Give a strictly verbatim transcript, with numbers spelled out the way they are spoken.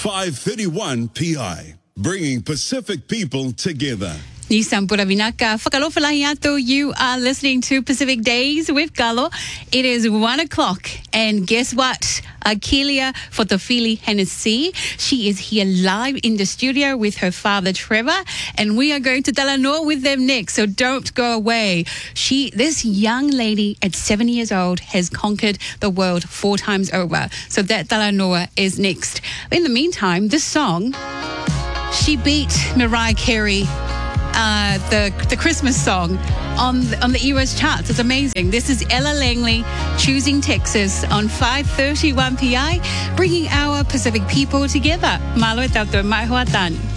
five thirty-one P I, bringing Pacific people together. Nissan Puravinaka, Whakalofalahi ato. You are listening to Pacific Days with Galo. It is one o'clock, and guess what? Akelia Fotofili Hennessy. She is here live in the studio with her father Trevor, and we are going to Talanoa with them next. So don't go away. She, this young lady at seven years old, has conquered the world four times over. So that Talanoa is next. In the meantime, this song, she beat Mariah Carey. Uh, the the Christmas song on the, on the U S charts. It's amazing. This is Ella Langley, Choosing Texas on five thirty-one P I, bringing our Pacific people together. Malo e tatou mai hoa tani.